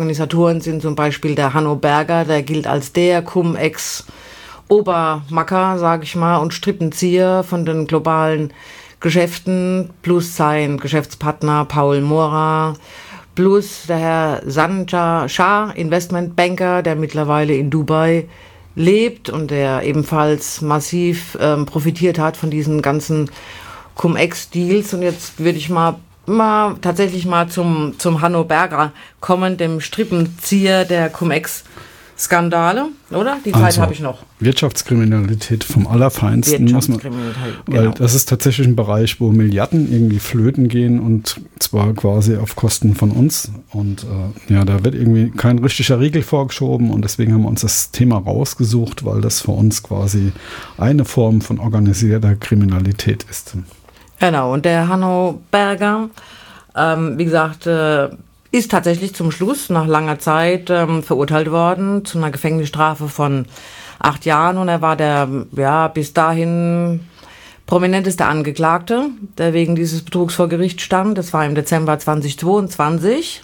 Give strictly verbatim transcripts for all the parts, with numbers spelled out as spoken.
Organisatoren sind zum Beispiel der Hanno Berger, der gilt als der Cum-Ex-Obermacker, sage ich mal, und Strippenzieher von den globalen Geschäften, plus sein Geschäftspartner Paul Mora, plus der Herr Sanjay Shah, Investmentbanker, der mittlerweile in Dubai lebt und der ebenfalls massiv ähm, profitiert hat von diesen ganzen Cum-Ex-Deals. Und jetzt würde ich mal, mal tatsächlich mal zum, zum Hanno Berger kommen, dem Strippenzieher der Cum-Ex-Skandale, oder? Die Zeit also, habe ich noch. Wirtschaftskriminalität vom Allerfeinsten, muss man, weil genau. Das ist tatsächlich ein Bereich, wo Milliarden irgendwie flöten gehen und zwar quasi auf Kosten von uns. Und äh, ja, da wird irgendwie kein richtiger Riegel vorgeschoben und deswegen haben wir uns das Thema rausgesucht, weil das für uns quasi eine Form von organisierter Kriminalität ist. Genau, und der Hanno Berger, ähm, wie gesagt, äh, ist tatsächlich zum Schluss nach langer Zeit ähm, verurteilt worden zu einer Gefängnisstrafe von acht Jahren. Und er war der ja bis dahin prominenteste Angeklagte, der wegen dieses Betrugs vor Gericht stand. Das war im Dezember zweitausendzweiundzwanzig.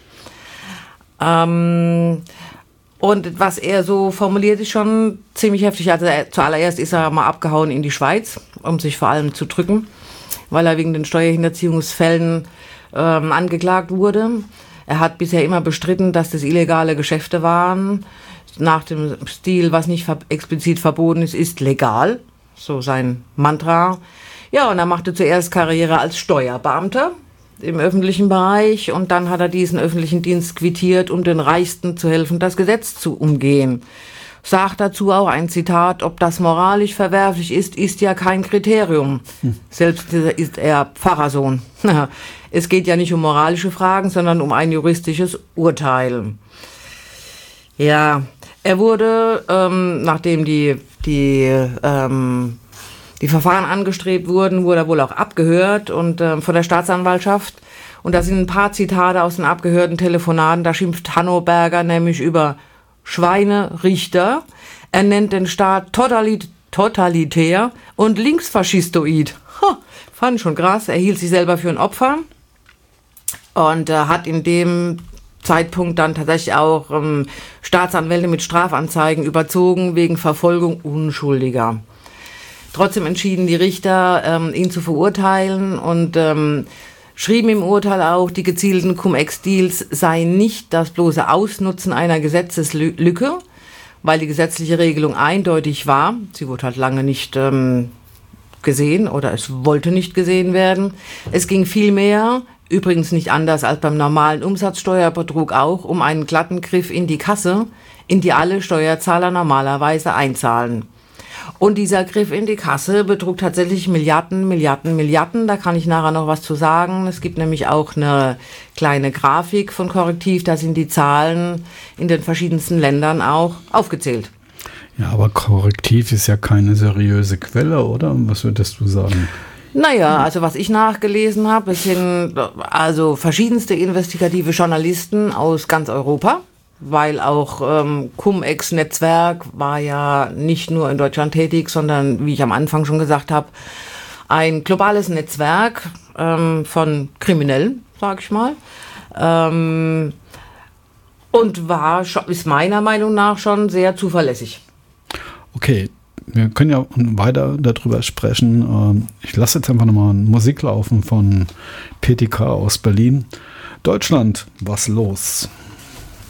Ähm, und was er so formuliert, ist schon ziemlich heftig. Also er, zuallererst ist er mal abgehauen in die Schweiz, um sich vor allem zu drücken, weil er wegen den Steuerhinterziehungsfällen ähm, angeklagt wurde. Er hat bisher immer bestritten, dass das illegale Geschäfte waren. Nach dem Stil, was nicht ver- explizit verboten ist, ist legal. So sein Mantra. Ja, und er machte zuerst Karriere als Steuerbeamter im öffentlichen Bereich. Und dann hat er diesen öffentlichen Dienst quittiert, um den Reichsten zu helfen, das Gesetz zu umgehen. Sagt dazu auch ein Zitat: Ob das moralisch verwerflich ist, ist ja kein Kriterium. Hm. Selbst ist er Pfarrersohn. Es geht ja nicht um moralische Fragen, sondern um ein juristisches Urteil. Ja, er wurde, ähm, nachdem die, die, ähm, die Verfahren angestrebt wurden, wurde er wohl auch abgehört und ähm, von der Staatsanwaltschaft. Und da sind ein paar Zitate aus den abgehörten Telefonaten. Da schimpft Hanno Berger nämlich über Schweinerichter. Er nennt den Staat totalit- totalitär und linksfaschistoid. Ha, fand ich schon krass. Er hielt sich selber für ein Opfer und äh, hat in dem Zeitpunkt dann tatsächlich auch ähm, Staatsanwälte mit Strafanzeigen überzogen wegen Verfolgung Unschuldiger. Trotzdem entschieden die Richter, ähm, ihn zu verurteilen und ähm, schrieben im Urteil auch, die gezielten Cum-Ex-Deals seien nicht das bloße Ausnutzen einer Gesetzeslücke, weil die gesetzliche Regelung eindeutig war. Sie wurde halt lange nicht ähm, gesehen oder es wollte nicht gesehen werden. Es ging vielmehr, übrigens nicht anders als beim normalen Umsatzsteuerbetrug auch, um einen glatten Griff in die Kasse, in die alle Steuerzahler normalerweise einzahlen. Und dieser Griff in die Kasse betrug tatsächlich Milliarden, Milliarden, Milliarden. Da kann ich nachher noch was zu sagen. Es gibt nämlich auch eine kleine Grafik von Korrektiv. Da sind die Zahlen in den verschiedensten Ländern auch aufgezählt. Ja, aber Korrektiv ist ja keine seriöse Quelle, oder? Was würdest du sagen? Naja, also was ich nachgelesen habe, es sind also verschiedenste investigative Journalisten aus ganz Europa. Weil auch ähm, Cum-Ex-Netzwerk war ja nicht nur in Deutschland tätig, sondern, wie ich am Anfang schon gesagt habe, ein globales Netzwerk ähm, von Kriminellen, sag ich mal. Ähm, und war, ist meiner Meinung nach schon sehr zuverlässig. Okay, wir können ja weiter darüber sprechen. Ich lasse jetzt einfach nochmal Musik laufen von P T K aus Berlin. Deutschland, was los?